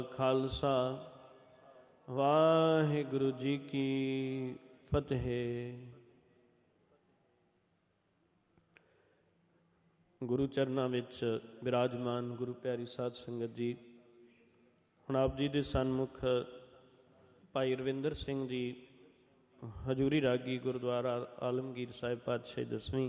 ਖਾਲਸਾ ਵਾਹਿਗੁਰੂ ਜੀ ਕੀ ਫਤਿਹ। ਗੁਰੂ ਚਰਨਾਂ ਵਿੱਚ ਬਿਰਾਜਮਾਨ ਗੁਰੂ ਪਿਆਰੀ ਸਾਧ ਸੰਗਤ ਜੀ, ਹੁਣ ਆਪ ਜੀ ਦੇ ਸਨਮੁਖ ਭਾਈ ਰਵਿੰਦਰ ਸਿੰਘ ਜੀ ਹਜ਼ੂਰੀ ਰਾਗੀ ਗੁਰਦੁਆਰਾ ਆਲਮਗੀਰ ਸਾਹਿਬ ਪਾਤਸ਼ਾਹੀ 10ਵੀਂ,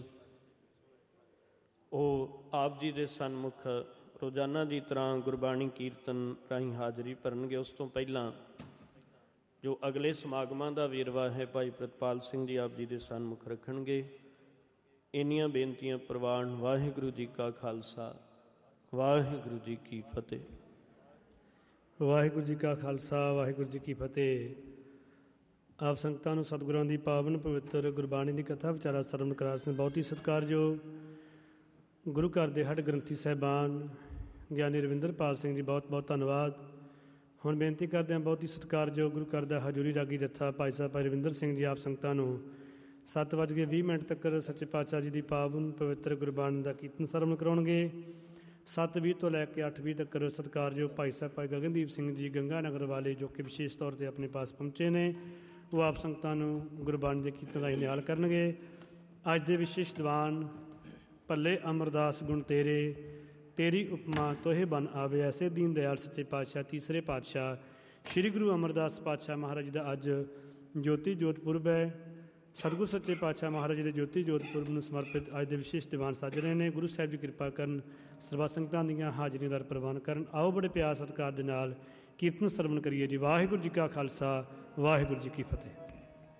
ਉਹ ਆਪ ਜੀ ਦੇ ਸਨਮੁਖ ਰੋਜ਼ਾਨਾ ਦੀ ਤਰ੍ਹਾਂ ਗੁਰਬਾਣੀ ਕੀਰਤਨ ਰਾਹੀਂ ਹਾਜ਼ਰੀ ਭਰਨਗੇ। ਉਸ ਤੋਂ ਪਹਿਲਾਂ ਜੋ ਅਗਲੇ ਸਮਾਗਮਾਂ ਦਾ ਵੇਰਵਾ ਹੈ ਭਾਈ ਪ੍ਰਿਤਪਾਲ ਸਿੰਘ ਜੀ ਆਪ ਜੀ ਦੇ ਸਨਮੁਖ ਰੱਖਣਗੇ। ਇੰਨੀਆਂ ਬੇਨਤੀਆਂ ਪ੍ਰਵਾਨ। ਵਾਹਿਗੁਰੂ ਜੀ ਕਾ ਖਾਲਸਾ, ਵਾਹਿਗੁਰੂ ਜੀ ਕੀ ਫਤਿਹ। ਵਾਹਿਗੁਰੂ ਜੀ ਕਾ ਖਾਲਸਾ, ਵਾਹਿਗੁਰੂ ਜੀ ਕੀ ਫਤਿਹ। ਆਪ ਸੰਗਤਾਂ ਨੂੰ ਸਤਿਗੁਰਾਂ ਦੀ ਪਾਵਨ ਪਵਿੱਤਰ ਗੁਰਬਾਣੀ ਦੀ ਕਥਾ ਵਿਚਾਰਾ ਸਰਵਣ ਕਰਾ ਸਨ। ਬਹੁਤ ਹੀ ਸਤਿਕਾਰਯੋਗ ਗੁਰੂ ਘਰ ਦੇ ਹੱਡ ਗ੍ਰੰਥੀ ਸਾਹਿਬਾਨ ਗਿਆਨੀ ਰਵਿੰਦਰਪਾਲ ਸਿੰਘ ਜੀ, ਬਹੁਤ ਬਹੁਤ ਧੰਨਵਾਦ। ਹੁਣ ਬੇਨਤੀ ਕਰਦੇ ਹਾਂ ਬਹੁਤ ਹੀ ਸਤਿਕਾਰਯੋਗ ਗੁਰੂ ਘਰ ਦਾ ਹਜ਼ੂਰੀ ਰਾਗੀ ਜੱਥਾ ਭਾਈ ਸਾਹਿਬ ਭਾਈ ਰਵਿੰਦਰ ਸਿੰਘ ਜੀ, ਆਪ ਸੰਗਤਾਂ ਨੂੰ 7:20 ਤੱਕ ਸੱਚੇ ਪਾਤਸ਼ਾਹ ਜੀ ਦੀ ਪਾਵਨ ਪਵਿੱਤਰ ਗੁਰਬਾਣੀ ਦਾ ਕੀਰਤਨ ਸਰਵਣ ਕਰਾਉਣਗੇ। 7:20 ਤੋਂ ਲੈ ਕੇ 8:20 ਤੱਕ ਸਤਿਕਾਰਯੋਗ ਭਾਈ ਸਾਹਿਬ ਭਾਈ ਗਗਨਦੀਪ ਸਿੰਘ ਜੀ ਗੰਗਾ ਨਗਰ ਵਾਲੇ, ਜੋ ਕਿ ਵਿਸ਼ੇਸ਼ ਤੌਰ 'ਤੇ ਆਪਣੇ ਪਾਸ ਪਹੁੰਚੇ ਨੇ, ਉਹ ਆਪ ਸੰਗਤਾਂ ਨੂੰ ਗੁਰਬਾਣੀ ਦੇ ਕੀਰਤਨ ਰਾਹੀਂ ਨਿਹਾਲ ਕਰਨਗੇ। ਅੱਜ ਦੇ ਵਿਸ਼ੇਸ਼ ਦੀਵਾਨ ਭੱਲੇ ਅਮਰਦਾਸ ਗੁਣ ਤੇਰੇ, ਤੇਰੀ ਉਪਮਾ ਤੋਹੇ ਬਨ ਆਵੇ। ਐਸੇ ਦੀਨ ਦਿਆਲ ਸੱਚੇ ਪਾਤਸ਼ਾਹ ਤੀਸਰੇ ਪਾਤਸ਼ਾਹ ਸ਼੍ਰੀ ਗੁਰੂ ਅਮਰਦਾਸ ਪਾਤਸ਼ਾਹ ਮਹਾਰਾਜ ਜੀ ਦਾ ਅੱਜ ਜੋਤੀ ਜੋਤ ਪੁਰਬ ਹੈ। ਸਤਿਗੁਰੂ ਸੱਚੇ ਪਾਤਸ਼ਾਹ ਮਹਾਰਾਜ ਜੀ ਦੇ ਜੋਤੀ ਜੋਤ ਪੁਰਬ ਨੂੰ ਸਮਰਪਿਤ ਅੱਜ ਦੇ ਵਿਸ਼ੇਸ਼ ਦੀਵਾਨ ਸੱਜ ਰਹੇ ਨੇ। ਗੁਰੂ ਸਾਹਿਬ ਜੀ ਕਿਰਪਾ ਕਰਨ, ਸਰਬੱਤ ਸੰਗਤਾਂ ਦੀਆਂ ਹਾਜ਼ਰੀਆਂ ਦਾ ਪ੍ਰਵਾਨ ਕਰਨ। ਆਓ ਬੜੇ ਪਿਆਰ ਸਤਿਕਾਰ ਦੇ ਨਾਲ ਕੀਰਤਨ ਸਰਵਣ ਕਰੀਏ ਜੀ। ਵਾਹਿਗੁਰੂ ਜੀ ਕਾ ਖਾਲਸਾ, ਵਾਹਿਗੁਰੂ ਜੀ ਕੀ ਫਤਿਹ।